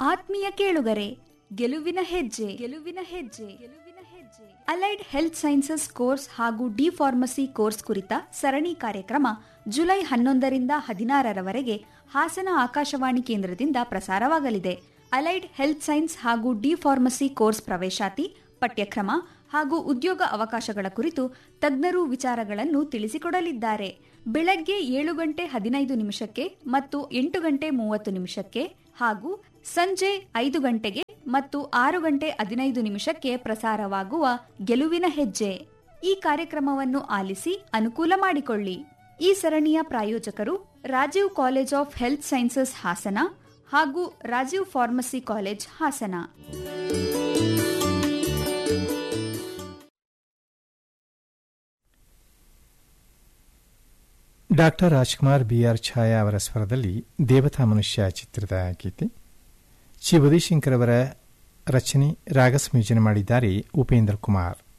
ಆತ್ಮೀಯ ಕೇಳುಗರೆ, ಗೆಲುವಿನ ಹೆಜ್ಜೆ ಅಲೈಡ್ ಹೆಲ್ತ್ ಸೈನ್ಸಸ್ ಕೋರ್ಸ್ ಹಾಗೂ ಡಿ ಫಾರ್ಮಸಿ ಕೋರ್ಸ್ ಕುರಿತ ಸರಣಿ ಕಾರ್ಯಕ್ರಮ ಜುಲೈ 11ರಿಂದ 16ರವರೆಗೆ ಹಾಸನ ಆಕಾಶವಾಣಿ ಕೇಂದ್ರದಿಂದ ಪ್ರಸಾರವಾಗಲಿದೆ. ಅಲೈಡ್ ಹೆಲ್ತ್ ಸೈನ್ಸ್ ಹಾಗೂ ಡಿ ಫಾರ್ಮಸಿ ಕೋರ್ಸ್ ಪ್ರವೇಶಾತಿ, ಪಠ್ಯಕ್ರಮ ಹಾಗೂ ಉದ್ಯೋಗ ಅವಕಾಶಗಳ ಕುರಿತು ತಜ್ಞರು ವಿಚಾರಗಳನ್ನು ತಿಳಿಸಿಕೊಡಲಿದ್ದಾರೆ. ಬೆಳಗ್ಗೆ 7:15 ಮತ್ತು 8:30 ಹಾಗೂ ಸಂಜೆ 5 ಮತ್ತು 6:15 ಪ್ರಸಾರವಾಗುವ ಗೆಲುವಿನ ಹೆಜ್ಜೆ ಈ ಕಾರ್ಯಕ್ರಮವನ್ನು ಆಲಿಸಿ ಅನುಕೂಲ ಮಾಡಿಕೊಳ್ಳಿ. ಈ ಸರಣಿಯ ಪ್ರಾಯೋಜಕರು Rajiv college of health sciences Hassan ಹಾಗೂ Rajiv pharmacy college Hassan. Doctor Rajkumar B R ಛಾಯಾ ಅವರ ಸ್ವರದಲ್ಲಿ ದೇವತಾ ಮನುಷ್ಯ ಚಿತ್ರದ ಗೀತೆ. ಚಿ ಉದಯಶಂಕರ್ ಅವರ ರಚನೆ, ರಾಗ ಸಂಯೋಜನೆ ಮಾಡಿದ್ದಾರೆ ಉಪೇಂದ್ರ ಕುಮಾರ್.